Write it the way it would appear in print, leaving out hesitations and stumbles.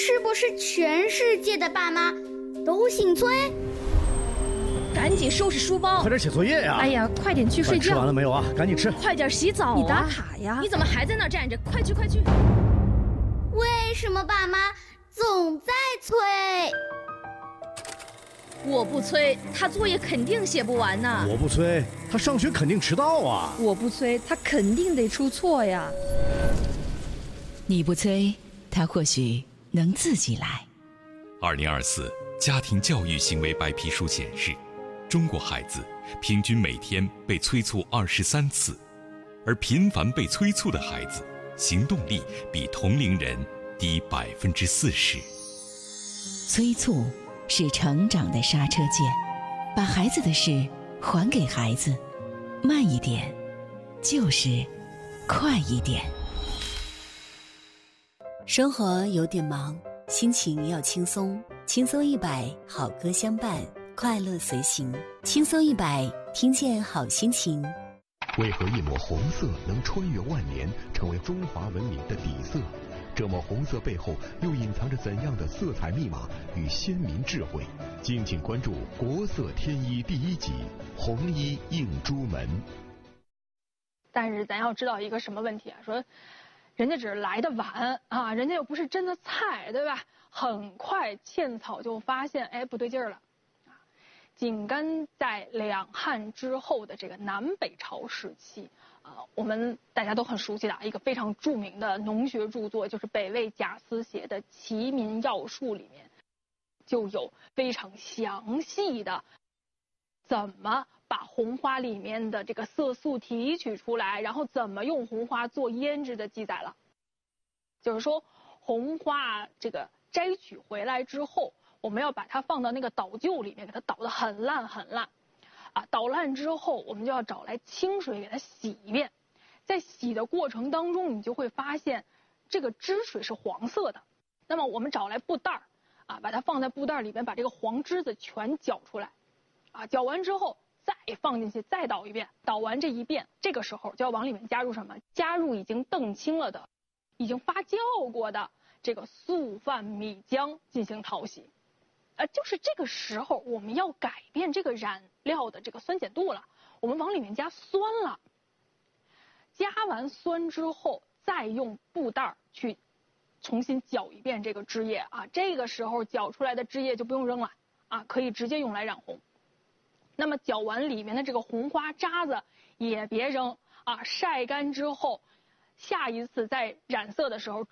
是不是全世界的爸妈都姓崔？ 赶紧收拾书包， 快点写作业呀！ 哎呀，快点去睡觉。 吃完了没有啊？赶紧吃。 快点洗澡啊！ 你打卡呀？ 你怎么还在那儿站着？快去快去！ 为什么爸妈总在催？ 我不催，他作业肯定写不完呢。 我不催，他上学肯定迟到啊。 我不催，他肯定得出错呀。 你不催，他或许能自己来。 2024家庭教育行为白皮书显示，中国孩子平均每天被催促23次，而频繁被催促的孩子，行动力比同龄人低40%。 催促是成长的刹车键，把孩子的事还给孩子，慢一点，就是快一点。 生活有点忙，心情要轻松，轻松100，好歌相伴，快乐随行。轻松100，听见好心情。 为何一抹红色能穿越万年，成为中华文明的底色？这抹红色背后又隐藏着怎样的色彩密码与先民智慧？敬请关注《国色天衣》第1集《红衣映朱门》。 但是咱要知道一个什么问题啊？说人家只是来的晚啊，人家又不是真的菜，对吧？很快茜草就发现，哎，不对劲儿了。紧跟在两汉之后的这个南北朝时期，我们大家都很熟悉的一个非常著名的农学著作，就是北魏贾思写的《齐民要术》里面，就有非常详细的怎么把红花里面的这个色素提取出来，然后怎么用红花做腌制的记载了。就是说，红花这个摘取回来之后，我们要把它放到那个捣臼里面，给它捣得很烂很烂，捣烂之后，我们就要找来清水给它洗一遍。在洗的过程当中，你就会发现这个汁水是黄色的。那么我们找来布袋把它放在布袋里边，把这个黄汁子全搅出来，搅完之后再放进去，再捣一遍。捣完这一遍，这个时候就要往里面加入什么？加入已经澄清了的、已经发酵过的这个素饭米浆进行淘洗。就是这个时候我们要改变这个染料的这个酸碱度了，我们往里面加酸了。加完酸之后，再用布袋去重新搅一遍这个汁液这个时候搅出来的汁液就不用扔了可以直接用来染红。那么搅完里面的这个红花渣子也别扔晒干之后，下一次在染色的时候